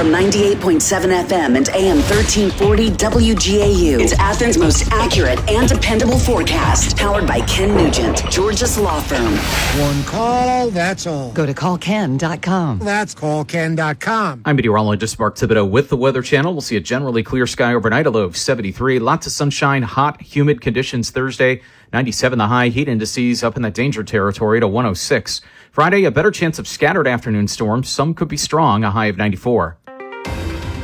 From 98.7 FM and AM 1340 WGAU. It's Athens' most accurate and dependable forecast. Powered by Ken Nugent, Georgia's law firm. One call, that's all. Go to callken.com. That's callken.com. I'm meteorologist Mark Thibodeau with the Weather Channel. We'll see a generally clear sky overnight, a low of 73. Lots of sunshine, hot, humid conditions Thursday. 97 the high, heat indices up in that danger territory to 106. Friday, a better chance of scattered afternoon storms. Some could be strong, a high of 94.